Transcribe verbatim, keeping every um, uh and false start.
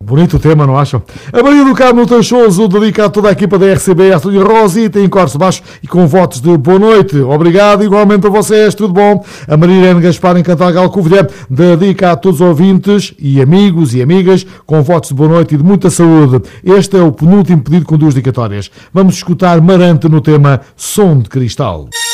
Bonito o tema, não acham? A Maria do Carmo Teixoso dedica a toda a equipa da R C B, a Estúdio Rosita, em cortes baixos e com votos de boa noite. Obrigado, igualmente a vocês, tudo bom? A Maria Irene Gaspar, em Cantagal Covilhã, dedica a todos os ouvintes e amigos e amigas com votos de boa noite e de muita saúde. Este é o penúltimo pedido com duas dedicatórias. Vamos escutar Marante no tema Som de Cristal.